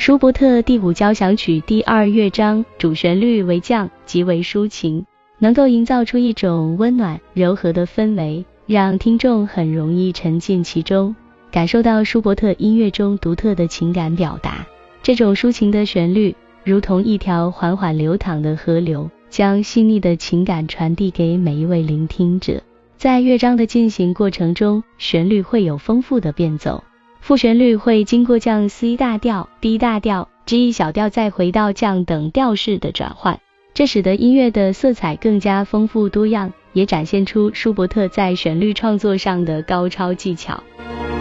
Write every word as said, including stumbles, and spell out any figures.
舒伯特第五交响曲第二乐章主旋律为降，极为抒情，能够营造出一种温暖柔和的氛围，让听众很容易沉浸其中，感受到舒伯特音乐中独特的情感表达。这种抒情的旋律如同一条缓缓流淌的河流，将细腻的情感传递给每一位聆听者。在乐章的进行过程中，旋律会有丰富的变奏，副旋律会经过降 C 大调、D 大调、G 小调再回到降等调式的转换，这使得音乐的色彩更加丰富多样，也展现出舒伯特在旋律创作上的高超技巧。